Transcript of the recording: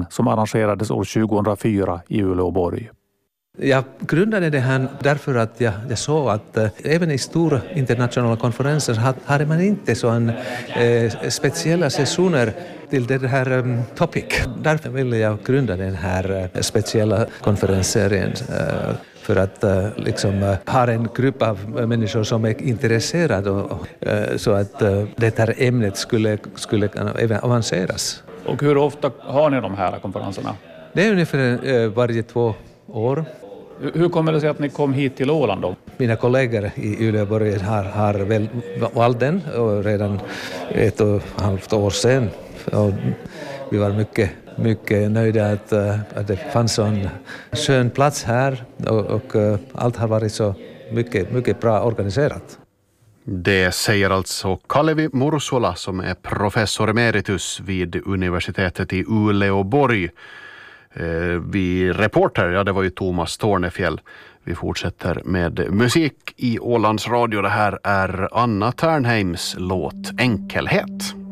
som arrangerades år 2004 i Uleåborg. Jag grundade det här därför att jag såg att även i stora internationella konferenser hade man inte så speciella sessioner till det här topic. Därför ville jag grunda den här speciella konferensserien för att liksom ha en grupp av människor som är intresserade så att det här ämnet skulle även avanceras. Och hur ofta har ni de här konferenserna? Det är ungefär varje 2 år. Hur kommer det sig att ni kom hit till Åland då? Mina kollegor i Uleåborg har väl valt den och redan 1,5 år sedan. Och vi var mycket nöjda att det fanns en skön plats här och allt har varit så mycket bra organiserat. Det säger alltså Kalevi Mursola som är professor emeritus vid universitetet i Uleåborg. Vi reporter, det var ju Thomas Tornefjäll. Vi fortsätter med musik i Ålands Radio. Det här är Anna Ternheims låt Enkelhet.